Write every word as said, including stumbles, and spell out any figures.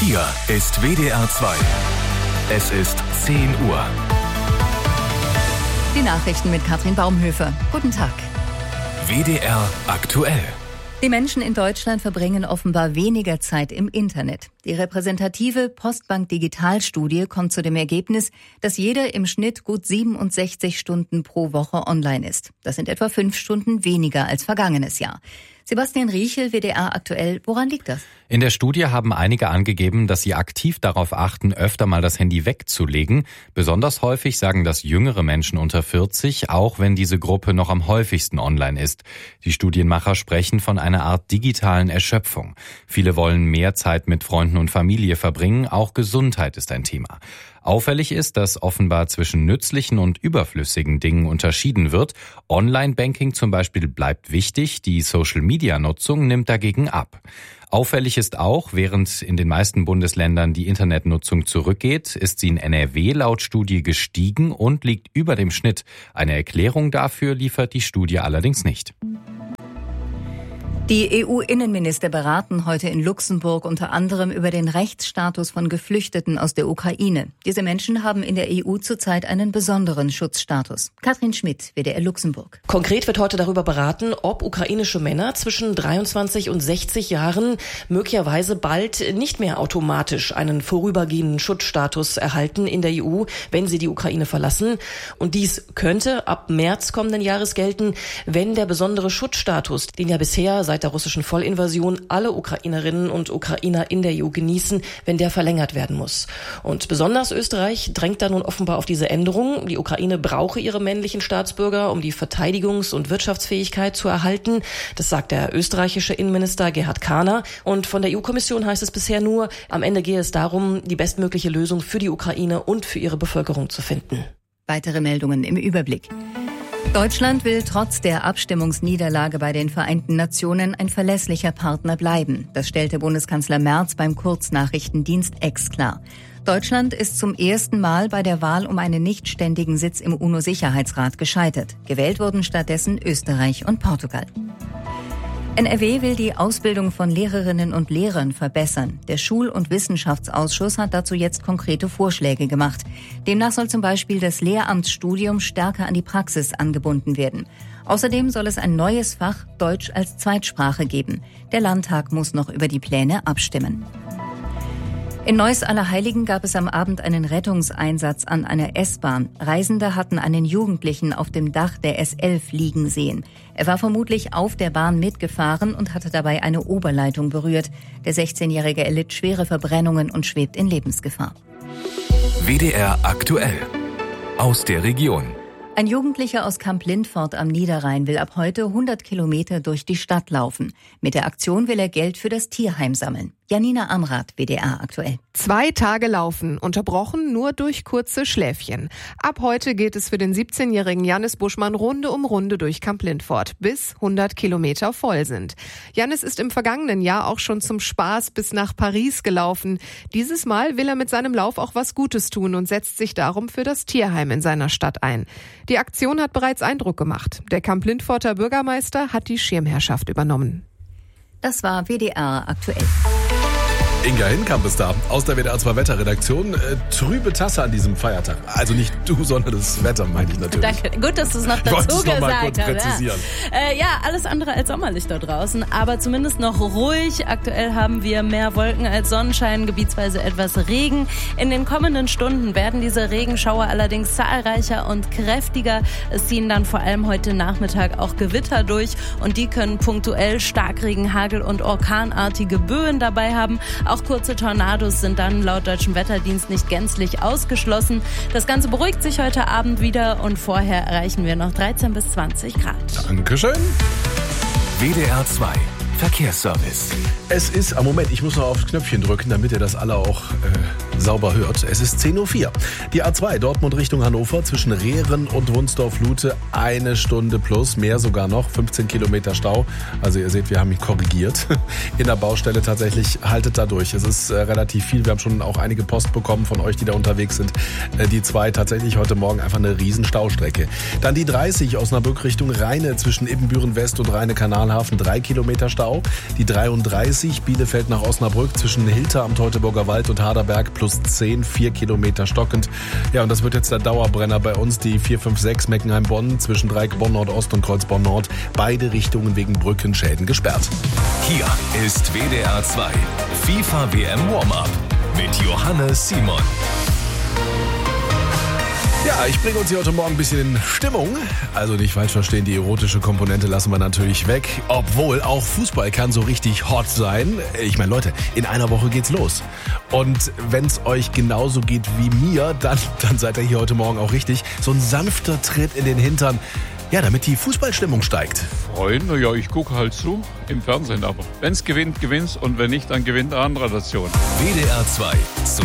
Hier ist W D R zwei. Es ist zehn Uhr. Die Nachrichten mit Katrin Baumhöfer. Guten Tag. W D R aktuell. Die Menschen in Deutschland verbringen offenbar weniger Zeit im Internet. Die repräsentative Postbank-Digital-Studie kommt zu dem Ergebnis, dass jeder im Schnitt gut siebenundsechzig Stunden pro Woche online ist. Das sind etwa fünf Stunden weniger als vergangenes Jahr. Sebastian Riechel, W D R aktuell. Woran liegt das? In der Studie haben einige angegeben, dass sie aktiv darauf achten, öfter mal das Handy wegzulegen. Besonders häufig sagen das jüngere Menschen unter vierzig, auch wenn diese Gruppe noch am häufigsten online ist. Die Studienmacher sprechen von einer Art digitalen Erschöpfung. Viele wollen mehr Zeit mit Freunden und Familie verbringen. Auch Gesundheit ist ein Thema. Auffällig ist, dass offenbar zwischen nützlichen und überflüssigen Dingen unterschieden wird. Online-Banking zum Beispiel bleibt wichtig, die Social-Media-Nutzung nimmt dagegen ab. Auffällig ist auch, während in den meisten Bundesländern die Internetnutzung zurückgeht, ist sie in N R W laut Studie gestiegen und liegt über dem Schnitt. Eine Erklärung dafür liefert die Studie allerdings nicht. Die E U-Innenminister beraten heute in Luxemburg unter anderem über den Rechtsstatus von Geflüchteten aus der Ukraine. Diese Menschen haben in der E U zurzeit einen besonderen Schutzstatus. Katrin Schmidt, W D R Luxemburg. Konkret wird heute darüber beraten, ob ukrainische Männer zwischen dreiundzwanzig und sechzig Jahren möglicherweise bald nicht mehr automatisch einen vorübergehenden Schutzstatus erhalten in der E U, wenn sie die Ukraine verlassen. Und dies könnte ab März kommenden Jahres gelten, wenn der besondere Schutzstatus, den ja bisher seit der russischen Vollinvasion alle Ukrainerinnen und Ukrainer in der E U genießen, wenn der verlängert werden muss. Und besonders Österreich drängt da nun offenbar auf diese Änderung. Die Ukraine brauche ihre männlichen Staatsbürger, um die Verteidigungs- und Wirtschaftsfähigkeit zu erhalten. Das sagt der österreichische Innenminister Gerhard Kahner. Und von der E U-Kommission heißt es bisher nur, am Ende gehe es darum, die bestmögliche Lösung für die Ukraine und für ihre Bevölkerung zu finden. Weitere Meldungen im Überblick. Deutschland will trotz der Abstimmungsniederlage bei den Vereinten Nationen ein verlässlicher Partner bleiben. Das stellte Bundeskanzler Merz beim Kurznachrichtendienst X klar. Deutschland ist zum ersten Mal bei der Wahl um einen nichtständigen Sitz im UNO-Sicherheitsrat gescheitert. Gewählt wurden stattdessen Österreich und Portugal. N R W will die Ausbildung von Lehrerinnen und Lehrern verbessern. Der Schul- und Wissenschaftsausschuss hat dazu jetzt konkrete Vorschläge gemacht. Demnach soll zum Beispiel das Lehramtsstudium stärker an die Praxis angebunden werden. Außerdem soll es ein neues Fach Deutsch als Zweitsprache geben. Der Landtag muss noch über die Pläne abstimmen. In Neuss-Allerheiligen gab es am Abend einen Rettungseinsatz an einer S-Bahn. Reisende hatten einen Jugendlichen auf dem Dach der S elf liegen sehen. Er war vermutlich auf der Bahn mitgefahren und hatte dabei eine Oberleitung berührt. Der sechzehnjährige erlitt schwere Verbrennungen und schwebt in Lebensgefahr. W D R aktuell. Aus der Region. Ein Jugendlicher aus Kamp-Lindfort am Niederrhein will ab heute hundert Kilometer durch die Stadt laufen. Mit der Aktion will er Geld für das Tierheim sammeln. Janina Amrath, W D R aktuell. Zwei Tage laufen, unterbrochen nur durch kurze Schläfchen. Ab heute geht es für den siebzehnjährigen Jannis Buschmann Runde um Runde durch Kamp-Lindfort, bis hundert Kilometer voll sind. Jannis ist im vergangenen Jahr auch schon zum Spaß bis nach Paris gelaufen. Dieses Mal will er mit seinem Lauf auch was Gutes tun und setzt sich darum für das Tierheim in seiner Stadt ein. Die Aktion hat bereits Eindruck gemacht. Der Kamp-Lindforter Bürgermeister hat die Schirmherrschaft übernommen. Das war W D R aktuell. Inga Hinkamp ist da, aus der W D R zwei Wetterredaktion. Äh, trübe Tasse an diesem Feiertag. Also nicht du, sondern das Wetter, meine ich natürlich. Danke. Gut, dass du es noch dazu noch mal gesagt kurz präzisieren. hast. Ja. Äh, ja, alles andere als sommerlich da draußen, aber zumindest noch ruhig. Aktuell haben wir mehr Wolken als Sonnenschein, gebietsweise etwas Regen. In den kommenden Stunden werden diese Regenschauer allerdings zahlreicher und kräftiger. Es ziehen dann vor allem heute Nachmittag auch Gewitter durch und die können punktuell Starkregen, Hagel und orkanartige Böen dabei haben. Auch kurze Tornados sind dann laut Deutschem Wetterdienst nicht gänzlich ausgeschlossen. Das Ganze beruhigt sich heute Abend wieder und vorher erreichen wir noch dreizehn bis zwanzig Grad. Dankeschön. W D R zwei Verkehrsservice. Es ist, am Moment, ich muss noch aufs Knöpfchen drücken, damit ihr das alle auch äh, sauber hört. Es ist zehn Uhr vier. Die A zwei Dortmund Richtung Hannover zwischen Rehren und Wunsdorf-Lute eine Stunde plus, mehr sogar noch, fünfzehn Kilometer Stau. Also ihr seht, wir haben ihn korrigiert. In der Baustelle tatsächlich, haltet da durch. Es ist äh, relativ viel. Wir haben schon auch einige Post bekommen von euch, die da unterwegs sind. Äh, die zwei tatsächlich heute Morgen einfach eine riesen Staustrecke. Dann die dreißig Osnabrück Richtung Rheine zwischen Ibbenbüren West und Rheine-Kanalhafen, drei Kilometer Stau. Stau. Die dreiunddreißig Bielefeld nach Osnabrück zwischen Hilter am Teutoburger Wald und Harderberg plus zehn, vier Kilometer stockend. Ja, und das wird jetzt der Dauerbrenner bei uns. Die vier fünf sechs Meckenheim-Bonn zwischen Dreieck Bonn Nordost und Kreuz Bonn Nord. Beide Richtungen wegen Brückenschäden gesperrt. Hier ist W D R zwei FIFA W M Warm-Up mit Johannes Simon. Ja, ich bringe uns hier heute Morgen ein bisschen in Stimmung. Also nicht falsch verstehen, die erotische Komponente lassen wir natürlich weg. Obwohl auch Fußball kann so richtig hot sein. Ich meine, Leute, in einer Woche geht's los. Und wenn es euch genauso geht wie mir, dann, dann seid ihr hier heute Morgen auch richtig. So ein sanfter Tritt in den Hintern. Ja, damit die Fußballstimmung steigt. Freuen, naja, ich gucke halt zu, im Fernsehen aber. Wenn's gewinnt, gewinnt's und wenn nicht, dann gewinnt eine andere Nation. W D R zwei